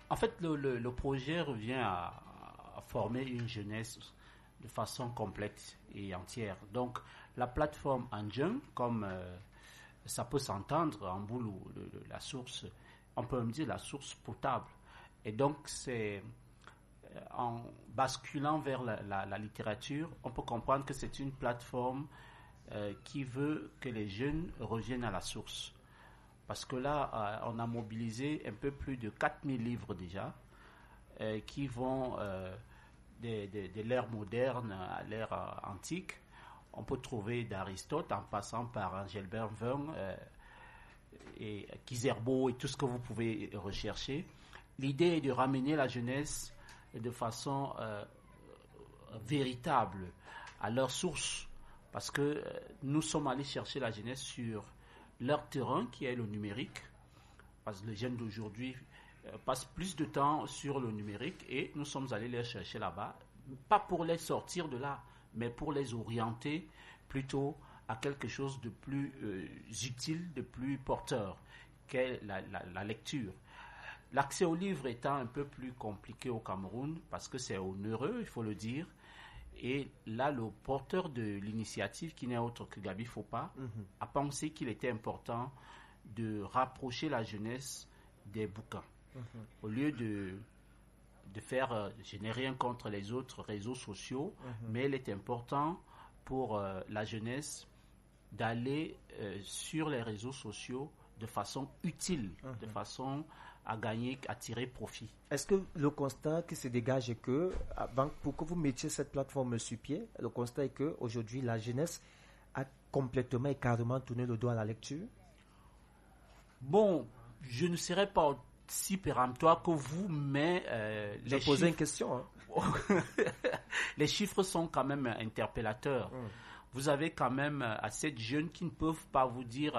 En fait, le projet revient à former une jeunesse de façon complète et entière. Donc, la plateforme Anjun, comme ça peut s'entendre en boulot, la source, on peut même dire la source potable. Et donc, c'est en basculant vers la littérature, on peut comprendre que c'est une plateforme qui veut que les jeunes reviennent à la source. Parce que là, on a mobilisé un peu plus de 4000 livres déjà, qui vont de l'ère moderne à l'ère antique. On peut trouver d'Aristote en passant par Gilbert Vergne et Kizerbo et tout ce que vous pouvez rechercher. L'idée est de ramener la jeunesse de façon véritable à leur source. Parce que nous sommes allés chercher la jeunesse sur leur terrain qui est le numérique. Parce que les jeunes d'aujourd'hui passent plus de temps sur le numérique et nous sommes allés les chercher là-bas. Pas pour les sortir de là, mais pour les orienter plutôt à quelque chose de plus utile, de plus porteur qu'est la lecture. L'accès aux livres étant un peu plus compliqué au Cameroun, parce que c'est onéreux, il faut le dire. Et là, le porteur de l'initiative, qui n'est autre que Gabi Fopa, a pensé qu'il était important de rapprocher la jeunesse des bouquins. Au lieu de faire, je n'ai rien contre les autres réseaux sociaux, mais il est important pour la jeunesse d'aller sur les réseaux sociaux de façon utile, de façon à gagner, à tirer profit. Est-ce que le constat qui se dégage est que, pour que vous mettiez cette plateforme sur pied, le constat est qu'aujourd'hui, la jeunesse a complètement et carrément tourné le dos à la lecture? Bon, je ne serais pas si péremptoire que vous, mais je posais une question. Hein. Les chiffres sont quand même interpellateurs. Vous avez quand même assez de jeunes qui ne peuvent pas vous dire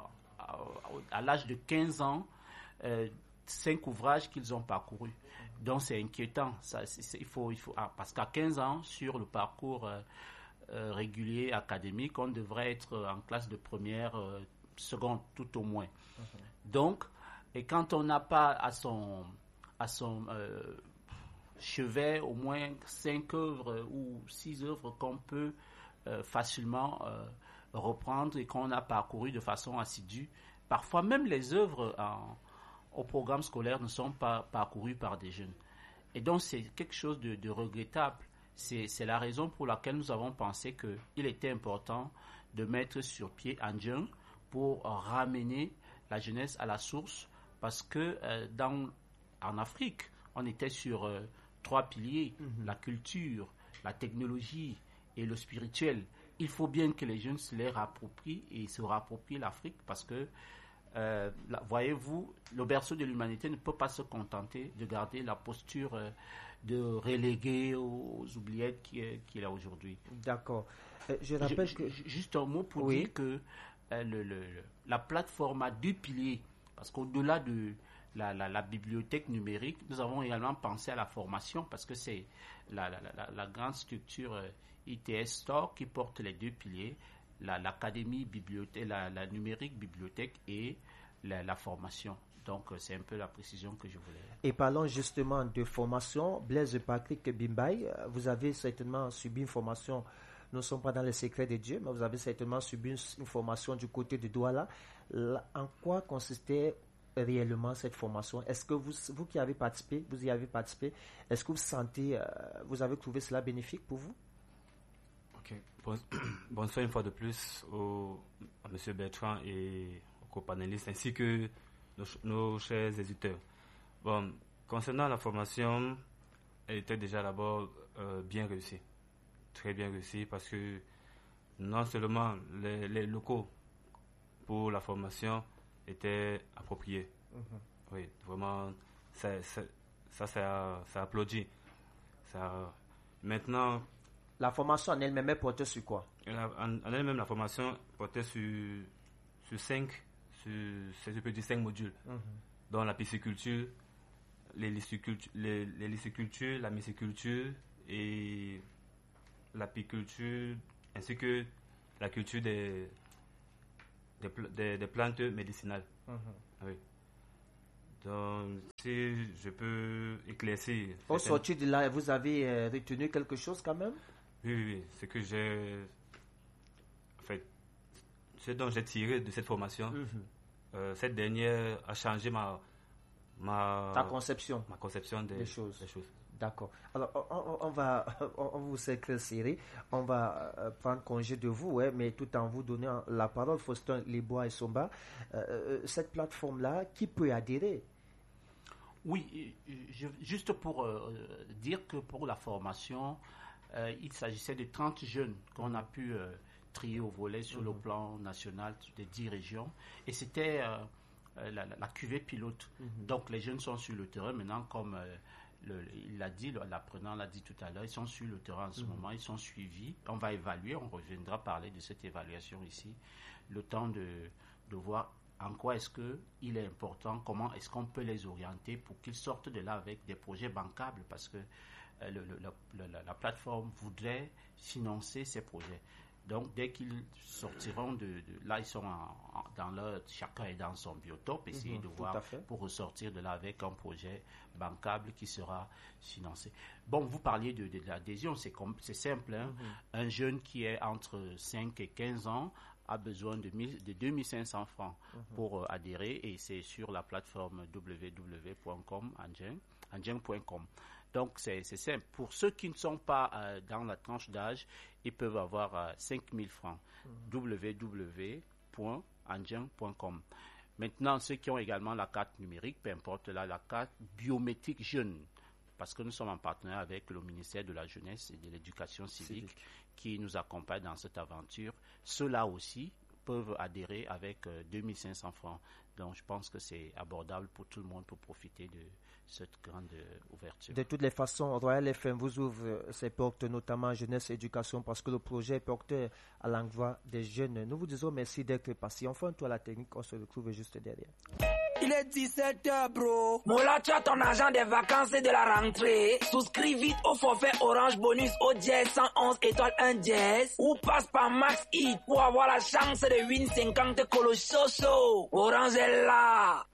à l'âge de 15 ans 5 ouvrages qu'ils ont parcourus. Donc c'est inquiétant. Parce qu'à 15 ans, sur le parcours régulier académique, on devrait être en classe de première, seconde, tout au moins. Donc, et quand on n'a pas à son chevet au moins 5 œuvres ou 6 œuvres qu'on peut facilement reprendre et qu'on a parcouru de façon assidue, parfois même les œuvres au programme scolaire ne sont pas parcourues par des jeunes. Et donc c'est quelque chose de regrettable. C'est la raison pour laquelle nous avons pensé qu'il était important de mettre sur pied Anjun pour ramener la jeunesse à la source, parce que en Afrique, on était sur 3 piliers, la culture, la technologie et le spirituel. Il faut bien que les jeunes se les rapproprient et se rapproprient l'Afrique, parce que voyez-vous, le berceau de l'humanité ne peut pas se contenter de garder la posture de relégué aux oubliettes qu'il a aujourd'hui. D'accord. Je rappelle juste un mot pour dire que la plateforme a 2 piliers, parce qu'au-delà de la bibliothèque numérique, nous avons également pensé à la formation, parce que c'est la grande structure ITS Store qui porte les 2 piliers, l'académie bibliothèque, la numérique bibliothèque et la formation. Donc c'est un peu la précision que je voulais. Et parlons justement de formation. Blaise Patrick Bimbaï, vous avez certainement subi une formation, nous ne sommes pas dans les secrets de Dieu, mais vous avez certainement subi une formation du côté de Douala. En quoi consistait réellement cette formation? Est-ce que vous qui avez participé, vous y avez participé, est-ce que vous sentez, vous avez trouvé cela bénéfique pour vous? Ok. Bonsoir une fois de plus à M. Bertrand et aux copanélistes, ainsi que nos chers éditeurs. Bon, concernant la formation, elle était déjà d'abord bien réussie. Très bien réussie, parce que non seulement les locaux pour la formation étaient appropriés. Oui, vraiment, ça applaudit. Maintenant, la formation en elle-même est portée sur quoi? En elle-même, la formation portait sur 5, je peux dire 5 modules, dont la pisciculture, les lyscicultures, la myciculture et l'apiculture, ainsi que la culture des plantes médicinales. Oui. Donc, si je peux éclaircir. Au sortir de là, vous avez retenu quelque chose quand même? Oui. C'est que j'ai. En fait, ce dont j'ai tiré de cette formation, cette dernière a changé ta conception. Ma conception des choses. D'accord. Alors, on vous éclaircir. On va prendre congé de vous, mais tout en vous donnant la parole, Faustin Libois et Somba. Cette plateforme-là, qui peut adhérer? Oui, juste pour dire que pour la formation, il s'agissait de 30 jeunes qu'on a pu trier au volet sur le plan national des 10 régions. Et c'était la cuvée pilote. Donc les jeunes sont sur le terrain maintenant, comme il l'a dit, l'apprenant l'a dit tout à l'heure, ils sont sur le terrain en ce moment, ils sont suivis. On va évaluer, on reviendra parler de cette évaluation ici. Le temps de voir en quoi est-ce qu'il est important, comment est-ce qu'on peut les orienter pour qu'ils sortent de là avec des projets bancables, parce que la plateforme voudrait financer ces projets. Donc, dès qu'ils sortiront de là, ils sont dans leur, chacun est dans son biotope, essayer de voir pour ressortir de là avec un projet bancable qui sera financé. Bon, vous parliez de l'adhésion, c'est simple. Hein? Un jeune qui est entre 5 et 15 ans a besoin de 2500 francs pour adhérer, et c'est sur la plateforme www.com. Donc, c'est simple. Pour ceux qui ne sont pas dans la tranche d'âge, ils peuvent avoir 5000 francs. www.angeng.com. Maintenant, ceux qui ont également la carte numérique, peu importe la carte biométrique jeune, parce que nous sommes en partenariat avec le ministère de la Jeunesse et de l'Éducation civique qui nous accompagne dans cette aventure. Ceux-là aussi peuvent adhérer avec 2500 francs. Donc, je pense que c'est abordable pour tout le monde pour profiter de cette grande ouverture. De toutes les façons, Royal FM vous ouvre ses portes, notamment à Jeunesse et Éducation, parce que le projet est porté à l'envoi des jeunes. Nous vous disons merci d'être passé. Enfin, toi, la technique, on se retrouve juste derrière. Il est 17h, bro. Mola, tu as ton argent des vacances et de la rentrée. Souscris vite au forfait Orange Bonus au dièse 111 étoile 1 dièse. Ou passe par Max Hit pour avoir la chance de win 50 colochoso. Orange est là.